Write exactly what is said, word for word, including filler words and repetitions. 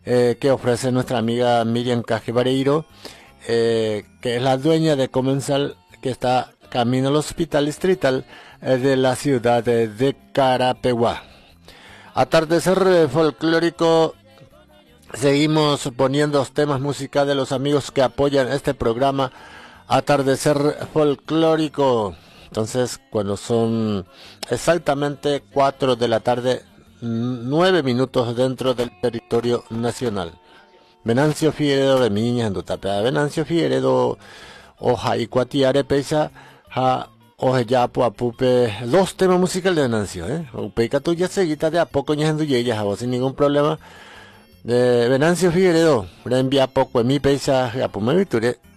eh, que ofrece nuestra amiga Miriam Cajivareiro, eh, que es la dueña de Comensal, que está camino al hospital distrital eh, de la ciudad de, de Carapeguá. Atardecer folclórico. Seguimos poniendo los temas musicales de los amigos que apoyan este programa Atardecer Folclórico. Entonces, cuando son exactamente cuatro de la tarde, nueve minutos dentro del territorio nacional. Venancio Figueredo de Miñas en Tutapea. Venancio Figueredo, oja y cuatiare pesa, ja, oje ya puapupe. Dos temas musicales de Venancio, eh. Upeca tú ya seguita de a poco ñando y ella, sin ningún problema. De Venancio Figueredo, envía poco en mi paisaje a Pumaviture,